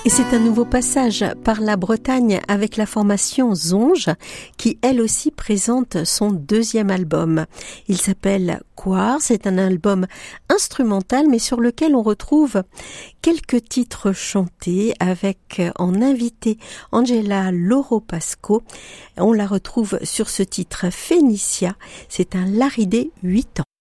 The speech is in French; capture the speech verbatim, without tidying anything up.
Et c'est un nouveau passage par la Bretagne avec la formation Zonge qui elle aussi présente son deuxième album. Il s'appelle Quar, c'est un album instrumental mais sur lequel on retrouve quelques titres chantés avec en invité Angela Loro-Pasco. On la retrouve sur ce titre Phénicia, c'est un Laridé huit ans.